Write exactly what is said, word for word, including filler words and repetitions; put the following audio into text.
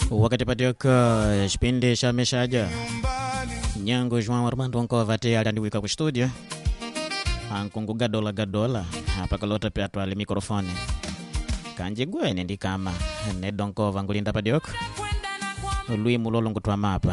wakati patioka kipindi cha meshaja nyango João Armando Nkova te alandiwika ku studio ankungu gadola gadola hapa kalota pia twali mikrofoni kanjigwe ndi kama ne Donkova ngulinda padioko lui mulolo ngutwa mapa